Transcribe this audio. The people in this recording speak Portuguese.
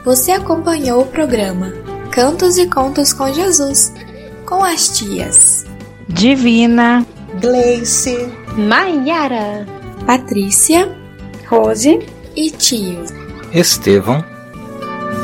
Você acompanhou o programa Cantos e Contos com Jesus, com as tias Divina, Gleice, Maiara, Patrícia, Rose e tio Estevão.